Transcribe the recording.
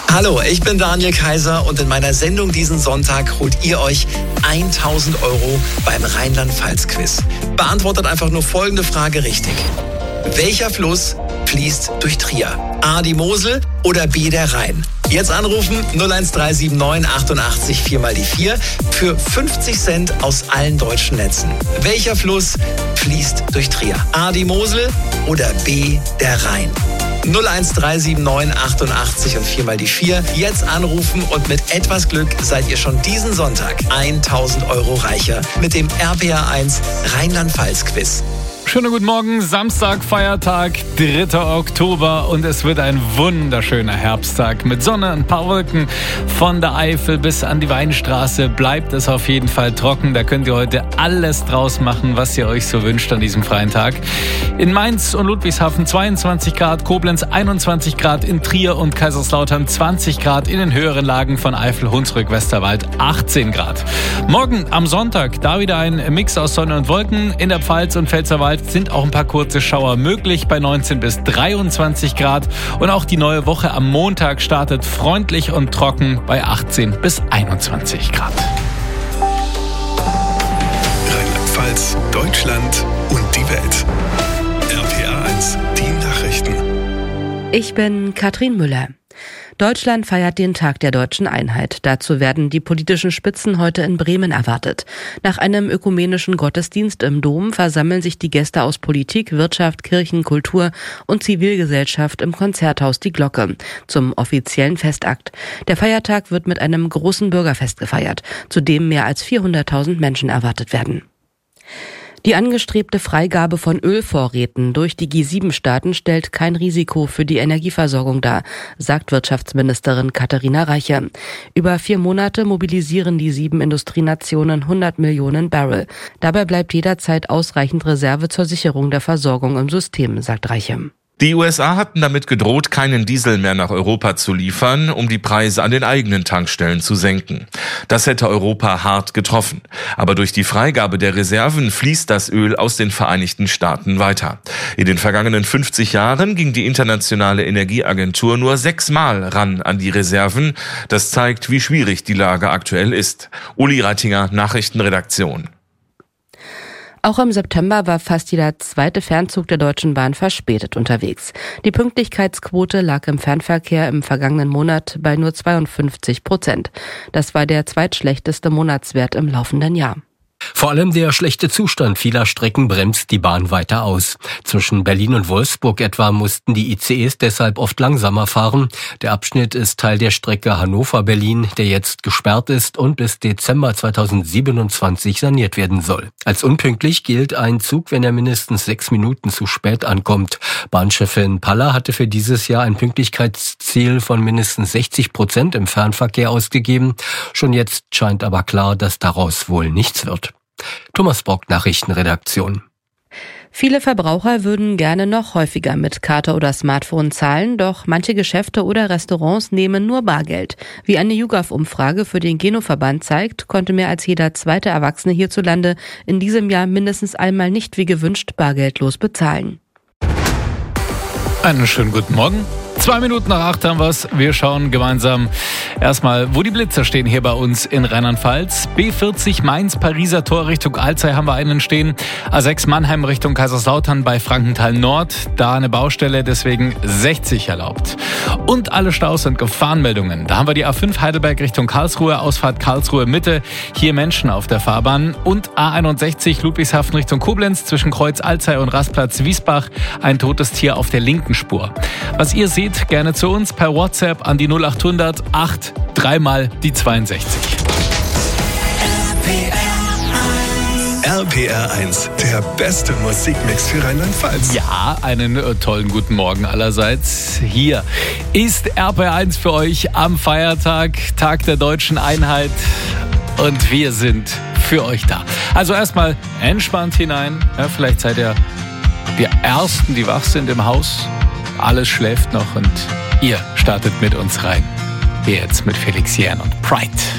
Hallo, ich bin Daniel Kaiser und in meiner Sendung diesen Sonntag holt ihr euch 1.000 € beim Rheinland-Pfalz-Quiz. Beantwortet einfach nur folgende Frage richtig. Welcher Fluss fließt durch Trier? A, die Mosel oder B, der Rhein? Jetzt anrufen 01379 88 4 mal die 4 für 50 Cent aus allen deutschen Netzen. Welcher Fluss fließt durch Trier? A, die Mosel oder B, der Rhein? 01379 88 und 4 mal die 4. Jetzt anrufen und mit etwas Glück seid ihr schon diesen Sonntag 1.000 € reicher mit dem RPR1 Rheinland-Pfalz-Quiz. Schönen guten Morgen, Samstag, Feiertag, 3. Oktober und es wird ein wunderschöner Herbsttag mit Sonne und ein paar Wolken. Von der Eifel bis an die Weinstraße bleibt es auf jeden Fall trocken. Da könnt ihr heute alles draus machen, was ihr euch so wünscht an diesem freien Tag. In Mainz und Ludwigshafen 22 Grad, Koblenz 21 Grad, in Trier und Kaiserslautern 20 Grad, in den höheren Lagen von Eifel, Hunsrück, Westerwald 18 Grad. Morgen am Sonntag, da wieder ein Mix aus Sonne und Wolken. In der Pfalz und Pfälzerwald sind auch ein paar kurze Schauer möglich bei 19 bis 23 Grad. Und auch die neue Woche am Montag startet freundlich und trocken bei 18 bis 21 Grad. Rheinland-Pfalz, Deutschland und die Welt. RPR1, die Nachrichten. Ich bin Katrin Müller. Deutschland feiert den Tag der deutschen Einheit. Dazu werden die politischen Spitzen heute in Bremen erwartet. Nach einem ökumenischen Gottesdienst im Dom versammeln sich die Gäste aus Politik, Wirtschaft, Kirchen, Kultur und Zivilgesellschaft im Konzerthaus Die Glocke zum offiziellen Festakt. Der Feiertag wird mit einem großen Bürgerfest gefeiert, zu dem mehr als 400.000 Menschen erwartet werden. Die angestrebte Freigabe von Ölvorräten durch die G7-Staaten stellt kein Risiko für die Energieversorgung dar, sagt Wirtschaftsministerin Katharina Reiche. Über 4 Monate mobilisieren die 7 Industrienationen 100 Millionen Barrel. Dabei bleibt jederzeit ausreichend Reserve zur Sicherung der Versorgung im System, sagt Reiche. Die USA hatten damit gedroht, keinen Diesel mehr nach Europa zu liefern, um die Preise an den eigenen Tankstellen zu senken. Das hätte Europa hart getroffen. Aber durch die Freigabe der Reserven fließt das Öl aus den Vereinigten Staaten weiter. In den vergangenen 50 Jahren ging die Internationale Energieagentur nur 6-mal ran an die Reserven. Das zeigt, wie schwierig die Lage aktuell ist. Uli Reitinger, Nachrichtenredaktion. Auch im September war fast jeder zweite Fernzug der Deutschen Bahn verspätet unterwegs. Die Pünktlichkeitsquote lag im Fernverkehr im vergangenen Monat bei nur 52%. Das war der zweitschlechteste Monatswert im laufenden Jahr. Vor allem der schlechte Zustand vieler Strecken bremst die Bahn weiter aus. Zwischen Berlin und Wolfsburg etwa mussten die ICEs deshalb oft langsamer fahren. Der Abschnitt ist Teil der Strecke Hannover-Berlin, der jetzt gesperrt ist und bis Dezember 2027 saniert werden soll. Als unpünktlich gilt ein Zug, wenn er mindestens 6 Minuten zu spät ankommt. Bahnchefin Paller hatte für dieses Jahr ein Pünktlichkeitsziel von mindestens 60% im Fernverkehr ausgegeben. Schon jetzt scheint aber klar, dass daraus wohl nichts wird. Thomas Bock, Nachrichtenredaktion. Viele Verbraucher würden gerne noch häufiger mit Karte oder Smartphone zahlen, doch manche Geschäfte oder Restaurants nehmen nur Bargeld. Wie eine YouGov-Umfrage für den Geno-Verband zeigt, konnte mehr als jeder zweite Erwachsene hierzulande in diesem Jahr mindestens einmal nicht wie gewünscht bargeldlos bezahlen. Einen schönen guten Morgen. 2 Minuten nach 8 haben wir's. Wir schauen gemeinsam erstmal, wo die Blitzer stehen hier bei uns in Rheinland-Pfalz. B40 Mainz, Pariser Tor Richtung Alzey haben wir einen stehen. A6 Mannheim Richtung Kaiserslautern bei Frankenthal Nord. Da eine Baustelle, deswegen 60 erlaubt. Und alle Staus und Gefahrenmeldungen. Da haben wir die A5 Heidelberg Richtung Karlsruhe, Ausfahrt Karlsruhe Mitte. Hier Menschen auf der Fahrbahn. Und A61 Ludwigshafen Richtung Koblenz zwischen Kreuz Alzey und Rastplatz Wiesbach. Ein totes Tier auf der linken Spur. Was ihr seht, gerne zu uns per WhatsApp an die 0800 8 3 mal die 62. RPR1, der beste Musikmix für Rheinland-Pfalz. Ja, einen tollen guten Morgen allerseits. Hier ist RPR1 für euch am Feiertag, Tag der deutschen Einheit. Und wir sind für euch da. Also erstmal entspannt hinein. Ja, vielleicht seid ihr die Ersten, die wach sind im Haus. Alles schläft noch und ihr startet mit uns rein. Hier jetzt mit Felix Jähn und Pride.